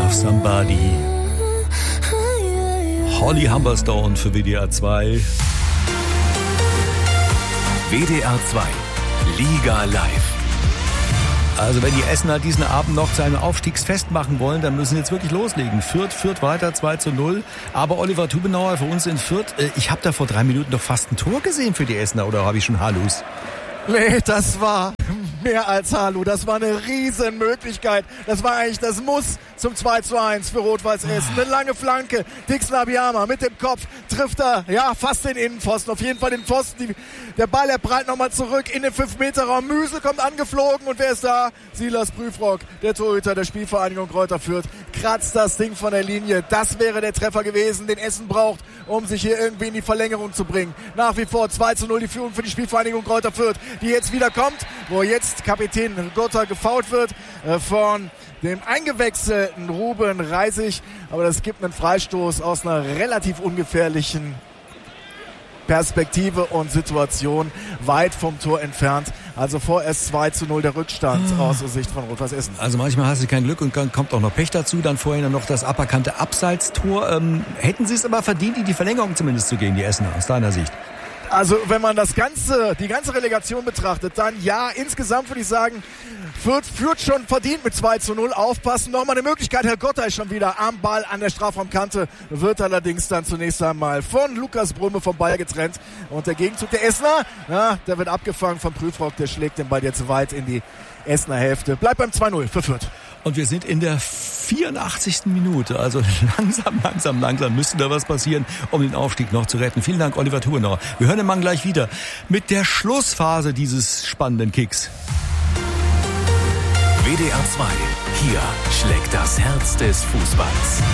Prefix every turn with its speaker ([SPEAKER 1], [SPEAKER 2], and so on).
[SPEAKER 1] Love Somebody. Holly Humberstone für WDR 2.
[SPEAKER 2] WDR 2 Liga Live.
[SPEAKER 1] Also wenn die Essener diesen Abend noch zu einem Aufstiegsfest machen wollen, dann müssen sie jetzt wirklich loslegen. Fürth führt weiter 2:0. Aber Oliver Tubenauer für uns in Fürth, ich habe da vor 3 Minuten doch fast ein Tor gesehen für die Essener, oder habe ich schon Halus?
[SPEAKER 3] Nee, das war mehr als Hallo. Das war eine Riesenmöglichkeit. Das war eigentlich das Muss zum 2:1 für Rot-Weiß Essen. Eine lange Flanke. Dix Labiyama mit dem Kopf trifft er, ja, fast den Innenpfosten. Auf jeden Fall den Pfosten. Der Ball, er prallt nochmal zurück in den 5-Meter-Raum. Müsel kommt angeflogen und wer ist da? Silas Prüfrock, der Torhüter der Spielvereinigung Greuther Fürth, kratzt das Ding von der Linie. Das wäre der Treffer gewesen, den Essen braucht, um sich hier irgendwie in die Verlängerung zu bringen. Nach wie vor 2:0 die Führung für die Spielvereinigung Greuther Fürth, die jetzt wieder kommt, wo jetzt Kapitän Gotter gefoult wird von dem eingewechselten Ruben Reisig. Aber das gibt einen Freistoß aus einer relativ ungefährlichen Perspektive und Situation weit vom Tor entfernt. Also vorerst 2:0 der Rückstand aus der Sicht von Rot-Weiß Essen.
[SPEAKER 1] Also manchmal hast du kein Glück und dann kommt auch noch Pech dazu. Dann vorhin noch das aberkannte Abseitstor. Hätten sie es aber verdient, in die Verlängerung zumindest zu gehen, die Essener, aus deiner Sicht?
[SPEAKER 3] Also wenn man die ganze Relegation betrachtet, dann ja, insgesamt würde ich sagen, Fürth führt schon verdient mit 2:0. Aufpassen, nochmal eine Möglichkeit. Herr Gotter ist schon wieder am Ball an der Strafraumkante, wird allerdings dann zunächst einmal von Lukas Brumme vom Ball getrennt. Und der Gegenzug der Essener, ja, der wird abgefangen von Prüfrock, der schlägt den Ball jetzt weit in die Essener Hälfte. Bleibt beim 2:0 für Fürth.
[SPEAKER 1] Und wir sind in der 84. Minute. Also langsam müsste da was passieren, um den Aufstieg noch zu retten. Vielen Dank, Oliver Tubenauer. Wir hören den Mann gleich wieder mit der Schlussphase dieses spannenden Kicks.
[SPEAKER 2] WDR 2. Hier schlägt das Herz des Fußballs.